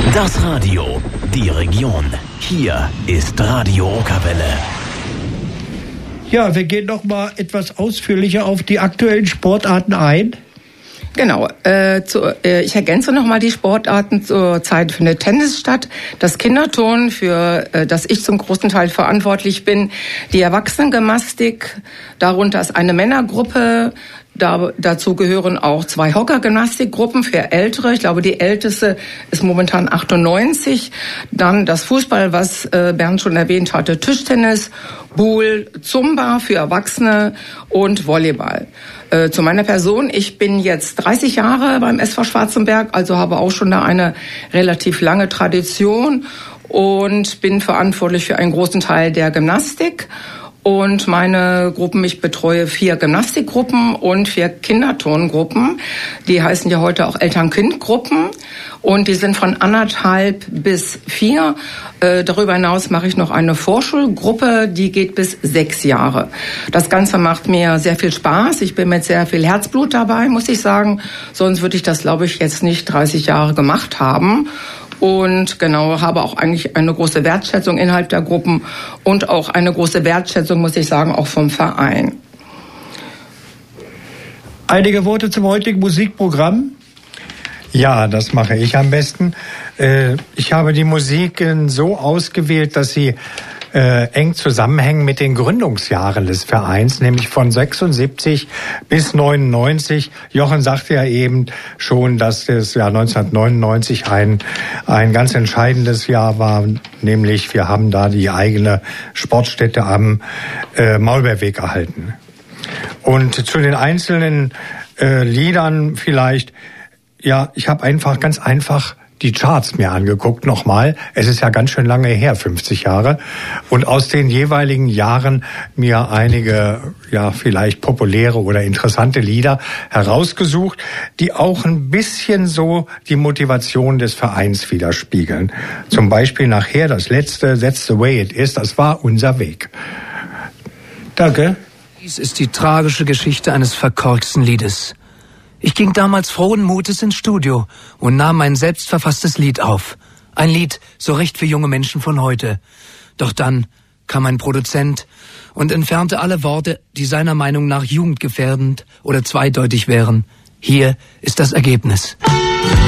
Das Radio, die Region. Hier ist Radio Rockerwelle. Ja, wir gehen noch mal etwas ausführlicher auf die aktuellen Sportarten ein. Genau, ich ergänze nochmal die Sportarten. Zurzeit findet Tennis statt, das Kinderturnen, für das ich zum großen Teil verantwortlich bin, die Erwachsenengymnastik, darunter ist eine Männergruppe, dazu gehören auch 2 Hockergymnastikgruppen für Ältere. Ich glaube, die älteste ist momentan 98. Dann das Fußball, was Bernd schon erwähnt hatte, Tischtennis, Boule, Zumba für Erwachsene und Volleyball. Zu meiner Person, ich bin jetzt 30 Jahre beim SV Schwarzenberg, also habe auch schon da eine relativ lange Tradition und bin verantwortlich für einen großen Teil der Gymnastik. Und meine Gruppen, ich betreue 4 Gymnastikgruppen und 4 Kinderturngruppen. Die heißen ja heute auch Eltern-Kind-Gruppen. Und die sind von 1,5 bis 4. Darüber hinaus mache ich noch eine Vorschulgruppe, die geht bis 6 Jahre. Das Ganze macht mir sehr viel Spaß. Ich bin mit sehr viel Herzblut dabei, muss ich sagen. Sonst würde ich das, glaube ich, jetzt nicht 30 Jahre gemacht haben. Und genau, habe auch eigentlich eine große Wertschätzung innerhalb der Gruppen und auch eine große Wertschätzung, muss ich sagen, auch vom Verein. Einige Worte zum heutigen Musikprogramm. Ja, das mache ich am besten. Ich habe die Musiken so ausgewählt, dass sie eng zusammenhängen mit den Gründungsjahren des Vereins, nämlich von 76 bis 99. Jochen sagte ja eben schon, dass das Jahr 1999 ein ganz entscheidendes Jahr war, nämlich wir haben da die eigene Sportstätte am Maulbeerweg erhalten. Und zu den einzelnen Liedern vielleicht, ja, ich habe ganz einfach die Charts mir angeguckt nochmal. Es ist ja ganz schön lange her, 50 Jahre. Und aus den jeweiligen Jahren mir einige, ja, vielleicht populäre oder interessante Lieder herausgesucht, die auch ein bisschen so die Motivation des Vereins widerspiegeln. Zum Beispiel nachher das letzte, That's the Way It Is, das war unser Weg. Danke. Dies ist die tragische Geschichte eines verkorksten Liedes. Ich ging damals frohen Mutes ins Studio und nahm mein selbstverfasstes Lied auf. Ein Lied so recht für junge Menschen von heute. Doch dann kam ein Produzent und entfernte alle Worte, die seiner Meinung nach jugendgefährdend oder zweideutig wären. Hier ist das Ergebnis.